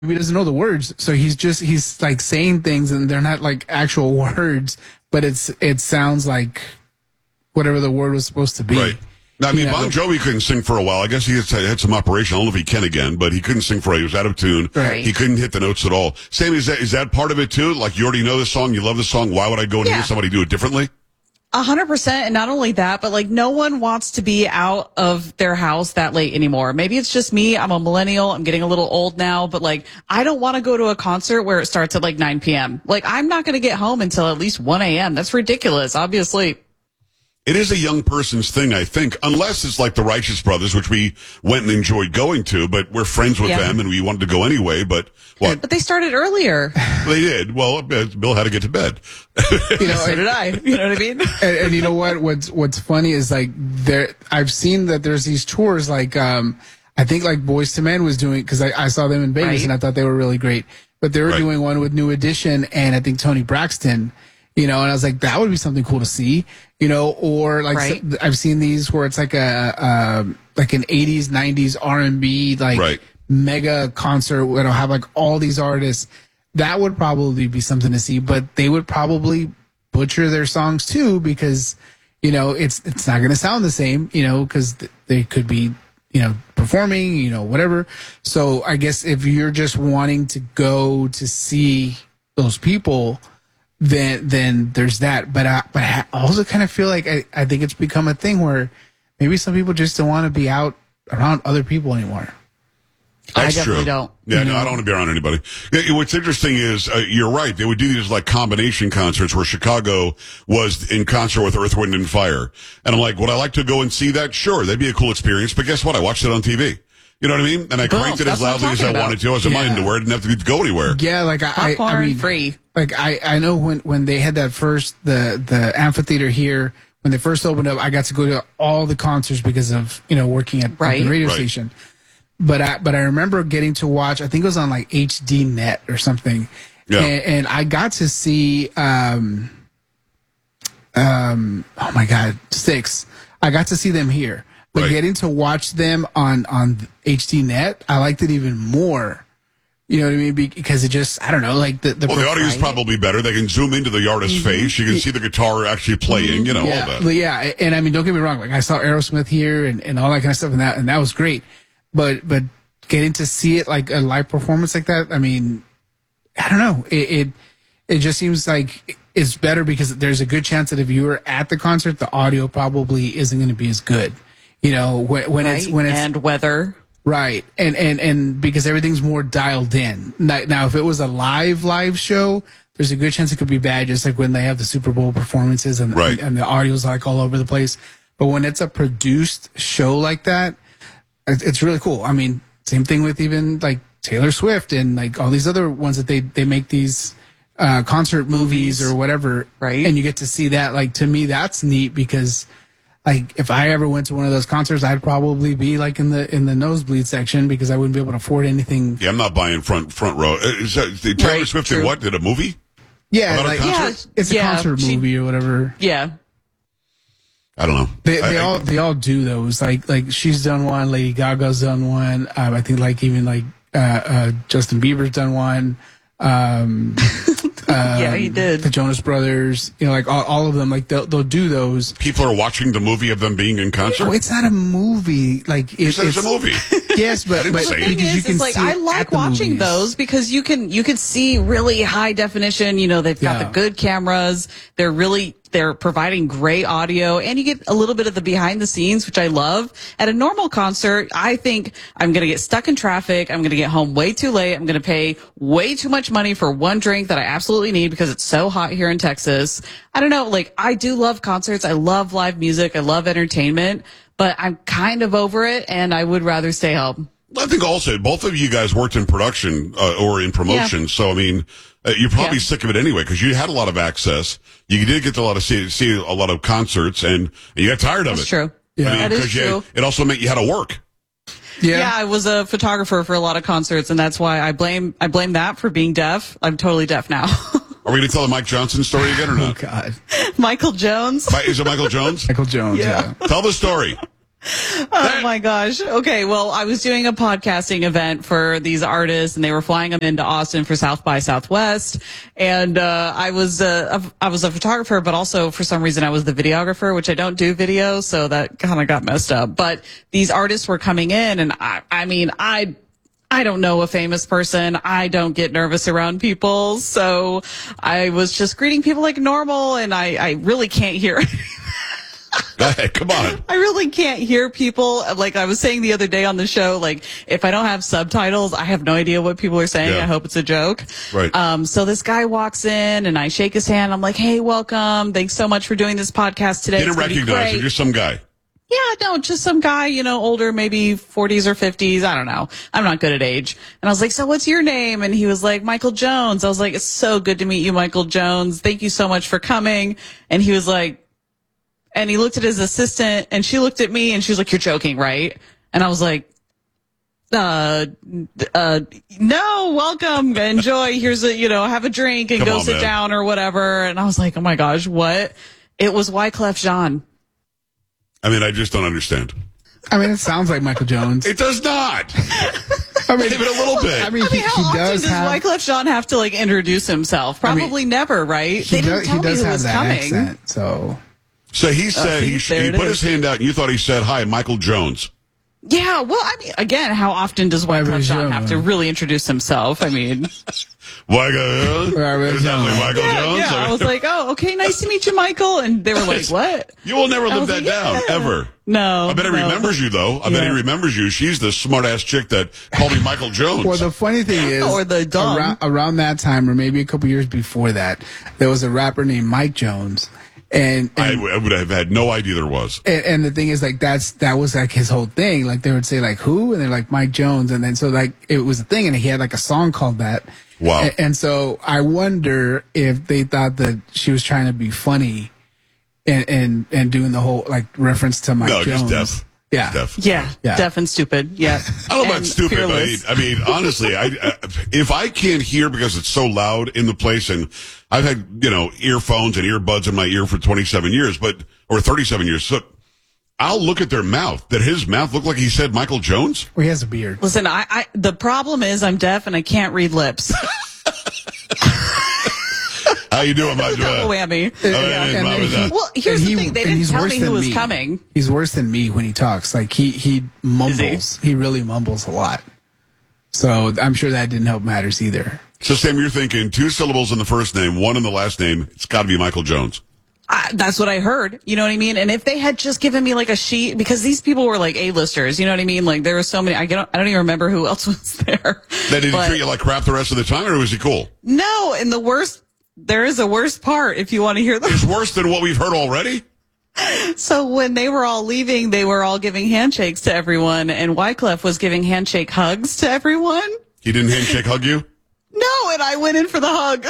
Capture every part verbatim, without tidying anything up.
he doesn't know the words, so he's just he's like saying things, and they're not like actual words, but it's it sounds like whatever the word was supposed to be. Right. Now, I mean, You know? Bon Jovi couldn't sing for a while. I guess he had, had some operation. I don't know if he can again, but he couldn't sing for a while. He was out of tune. Right. He couldn't hit the notes at all. Sammy, is that, is that part of it too? Like, you already know the song, you love the song. Why would I go and Yeah. hear somebody do it differently? A hundred percent. And not only that, but like no one wants to be out of their house that late anymore. Maybe it's just me. I'm a millennial. I'm getting a little old now, but like I don't want to go to a concert where it starts at like nine p.m. Like I'm not going to get home until at least one a.m. That's ridiculous. Obviously. It is a young person's thing, I think, unless it's like the Righteous Brothers, which we went and enjoyed going to, but we're friends with Yeah. them and we wanted to go anyway. But what? But they started earlier. They did. Well, uh, Bill had to get to bed. You know, So did I. You know what I mean? and, and you know what? What's what's funny is like there. I've seen that there's these tours. Like um, I think like Boyz two Men was doing because I, I saw them in Vegas Right. and I thought they were really great. But they were Right. doing one with New Edition and I think Tony Braxton. You know, and I was like, that would be something cool to see. You know, or like Right. so, I've seen these where it's like a um, like an eighties, nineties R and B like Right. mega concert where it'll have like all these artists. That would probably be something to see, but they would probably butcher their songs too because you know it's it's not going to sound the same, you know, because th- they could be you know performing, you know, whatever. So I guess if you're just wanting to go to see those people, then then there's that. But I, but I also kind of feel like I, I think it's become a thing where maybe some people just don't want to be out around other people anymore. I That's definitely true. don't. Yeah, no, I don't want to be around anybody. Yeah, what's interesting is uh, you're right. They would do these like combination concerts where Chicago was in concert with Earth, Wind, and Fire. And I'm like, would I like to go and see that? Sure, that'd be a cool experience. But guess what? I watched it on T V. You know what I mean? And I Boom, cranked it that's as what I'm loudly as I talking about. wanted to. I was in my Yeah. underwear. I didn't have to go anywhere. Yeah, like I, I, Popcorn I mean, free. like I, I know when, when they had that first the the amphitheater here when they first opened up, I got to go to all the concerts because of you know working at, at Right. the radio Right. station. But I but I remember getting to watch. I think it was on like H D Net or something. Yeah. And, and I got to see. Um, um. Oh my God, Six. I got to see them here, but Right. getting to watch them on on H D Net, I liked it even more. You know what I mean? Be- Because it just, I don't know, like the the. Well, the audio is propriety- probably better. They can zoom into the artist's face. You can see the guitar actually playing, you know, all yeah, that. but yeah, and I mean, don't get me wrong. Like I saw Aerosmith here and, and all that kind of stuff, and that and that was great. But but getting to see it like a live performance like that, I mean, I don't know. It it, it just seems like it's better because there's a good chance that if you were at the concert, the audio probably isn't going to be as good. You know, when, when it's Right? when it's And weather. right, and and and because everything's more dialed in. Now, now, if it was a live live show, there's a good chance it could be bad, just like when they have the Super Bowl performances and Right. and, and the audio's like all over the place. But when it's a produced show like that, it's, it's really cool. I mean, same thing with even like Taylor Swift and like all these other ones that they they make these uh, concert movies or whatever, Right. And you get to see that. Like to me, that's neat because. Like if I ever went to one of those concerts, I'd probably be like in the in the nosebleed section because I wouldn't be able to afford anything. Yeah, I'm not buying front front row. Uh, Is that, the Taylor Right, Swift did true. what? Did a movie? Yeah, About a like concert? Yeah, it's a yeah, concert she- movie or whatever. Yeah. I don't know. They, I- they I- all they all do those. Like like she's done one, Lady Gaga's done one. Um, I think like even like uh, uh, Justin Bieber's done one. Um, Yeah, he did. the Jonas Brothers, you know, like all, all of them. Like they'll they'll do those. People are watching the movie of them being in concert. Oh, it's not a movie. Like You it, said it's a movie. Yes, but, didn't but say it. because thing you is, can is like see I it like at the watching movies. those because you can you can see really high definition. You know, they've got Yeah. the good cameras. They're really they're providing great audio, and you get a little bit of the behind the scenes, which I love. At a normal concert, I think I'm going to get stuck in traffic. I'm going to get home way too late. I'm going to pay way too much money for one drink that I absolutely need because it's so hot here in Texas. I don't know. Like I do love concerts. I love live music. I love entertainment, but I'm kind of over it, and I would rather stay home. I think also both of you guys worked in production uh, or in promotion, Yeah. so I mean, uh, you're probably Yeah. sick of it anyway because you had a lot of access. You did get to a lot of see, see a lot of concerts, and you got tired of That's it. true. Yeah. I mean, That is 'cause you- true. it also meant you had to work. Yeah. Yeah, I was a photographer for a lot of concerts, and that's why I blame I blame that for being deaf. I'm totally deaf now. Are we going to tell the Mike Johnson story again or Oh not? God, Michael Jones. Mi- Is it Michael Jones? Michael Jones. Yeah. Yeah. Tell the story. Oh my gosh. Okay. Well, I was doing a podcasting event for these artists and they were flying them into Austin for South by Southwest. And, uh, I was, uh, I was a photographer, but also for some reason I was the videographer, which I don't do video. So that kind of got messed up. But these artists were coming in and I, I mean, I, I don't know a famous person. I don't get nervous around people. So I was just greeting people like normal and I, I really can't hear. Hey, come on. I really can't hear people. Like I was saying the other day on the show, like if I don't have subtitles, I have no idea what people are saying. Yeah. I hope it's a joke. Right. Um, so this guy walks in and I shake his hand. I'm like, hey, welcome. Thanks so much for doing this podcast today. Didn't It's gonna be recognize great. him. Just some guy. Yeah, no, just some guy, you know, older, maybe forties or fifties. I don't know. I'm not good at age. And I was like, so what's your name? And he was like, Michael Jones. I was like, it's so good to meet you, Michael Jones. Thank you so much for coming. And he was like, and he looked at his assistant and she looked at me and she was like, you're joking, right? And I was like, uh, uh, no, welcome, enjoy. Here's a, you know, have a drink and Come go on, sit man. down or whatever. And I was like, oh my gosh, what? It was Wyclef Jean. I mean, I just don't understand. I mean, it sounds like Michael Jones. It does not. I mean, Even a little bit. I mean, I he, mean, how he often does does have. Wyclef Jean have to like introduce himself? I mean, Probably never, right? He They didn't does, tell he does me who have was that coming. accent. So So he said, see, he, sh- there he it put is. his hand out and you thought he said, hi, Michael Jones. Yeah, well, I mean, again, how often does Wyclef Wyclef Jean Jean. have to really introduce himself? I mean, Michael, Wyclef is that Jean. like Michael yeah, Jones? yeah. I was like, oh, okay, nice to meet you, Michael. And they were like, what? You will never I live was that like, down, yeah. ever. No. I bet he no. remembers you, though. I bet he Yeah. remembers you. She's the smart-ass chick that called me Michael Jones. Well, the funny thing is, Or the dumb. around, around that time, or maybe a couple years before that, there was a rapper named Mike Jones, and I, and, w- I would have had no idea there was. and and the thing is, like that's that was like his whole thing. Like they would say like who, and they're like Mike Jones, and then so like it was a thing, and he had like a song called that. Wow. And, and so I wonder if they thought that she was trying to be funny, and and and doing the whole like reference to Mike No, Jones. just deaf. Yeah. Deaf. Yeah, Yeah. deaf and stupid. Yeah. I don't know about And stupid, but I mean, fearless. I mean, honestly, I, I if I can't hear because it's so loud in the place, and I've had you know earphones and earbuds in my ear for twenty-seven years, but or thirty-seven years, so I'll look at their mouth. Did his mouth look like he said Michael Jones? Well, he has a beard. Listen, I, I, the problem is I'm deaf and I can't read lips. How you doing, my Double whammy. Oh, And- yeah, and mama, he- that. Well, here's and the thing. They and didn't he's tell worse me who than was me. coming. He's worse than me when he talks. Like he he mumbles. He? really mumbles a lot. So I'm sure that didn't help matters either. So, Sam, you're thinking two syllables in the first name, one in the last name. It's got to be Michael Jones. I, that's what I heard. You know what I mean? And if they had just given me like a sheet, because these people were like A-listers, you know what I mean? Like there were so many, I don't, I don't even remember who else was there. Then did he But- treat you like crap the rest of the time, or was he cool? No, and the worst, there is a worst part if you want to hear the It's worse than what we've heard already? So when they were all leaving, they were all giving handshakes to everyone, and Wyclef was giving handshake hugs to everyone. He didn't handshake hug you? No, and I went in for the hug.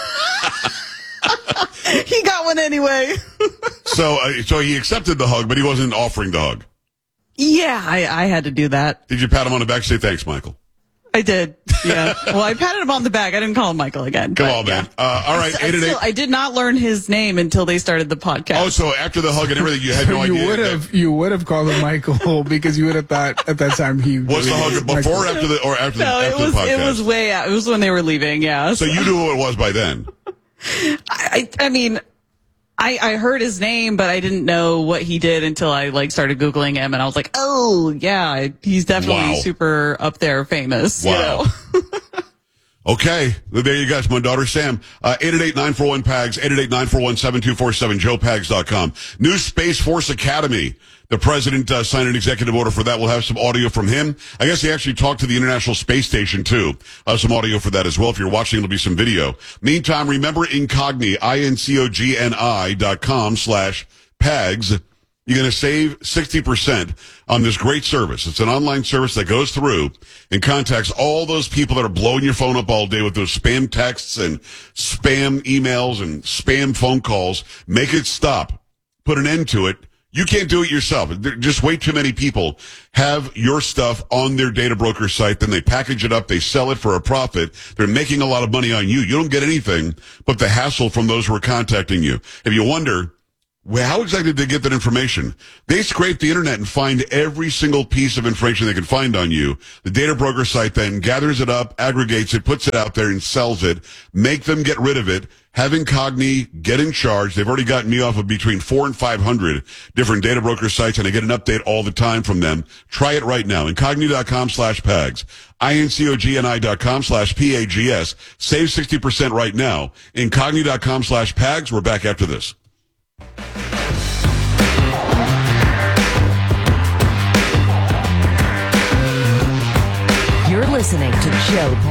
He got one anyway. So, uh, so he accepted the hug, but he wasn't offering the hug. Yeah, I, I had to do that. Did you pat him on the back and say, thanks, Michael? I did. Yeah. Well, I patted him on the back. I didn't call him Michael again. Come but on, man. yeah. Uh, all right, I, eight and eight. still, I did not learn his name until they started the podcast. Oh, so after the hug and everything, you had no you idea. would that- have you would have called him Michael because you would have thought at that time he Was the hug before or after the, or after, no, the, it after was the podcast? it was way out. It was when they were leaving. Yeah. So you knew who it was by then. I, I mean, I, I heard his name, but I didn't know what he did until I like started Googling him, and I was like, oh yeah, he's definitely Wow. super up there famous. Wow. You know? Okay, there you guys. My daughter Sam, uh, eight eight eight, nine four one, P A G S, eight eight eight, nine four one, seven two four seven, joe pags dot com. New Space Force Academy. The president uh, signed an executive order for that. We'll have some audio from him. I guess he actually talked to the International Space Station, too. Uh, some audio for that as well. If you're watching, it'll be some video. Meantime, remember Incogni, I N C O G N I dot com slash PAGS. You're going to save sixty percent on this great service. It's an online service that goes through and contacts all those people that are blowing your phone up all day with those spam texts and spam emails and spam phone calls. Make it stop. Put an end to it. You can't do it yourself. There- Just way too many people have your stuff on their data broker site. Then they package it up. They sell it for a profit. They're making a lot of money on you. You don't get anything but the hassle from those who are contacting you. If you wonder, Well, how exactly did they get that information? They scrape the internet and find every single piece of information they can find on you. The data broker site then gathers it up, aggregates it, puts it out there, and sells it. Make them get rid of it. Have Incogni get in charge. They've already gotten me off of between four and five hundred different data broker sites, and I get an update all the time from them. Try it right now. Incogni.com slash PAGS. I-N-C-O-G-N-I dot com slash P-A-G-S. Save sixty percent right now. Incogni.com slash PAGS. We're back after this. You're listening to Joe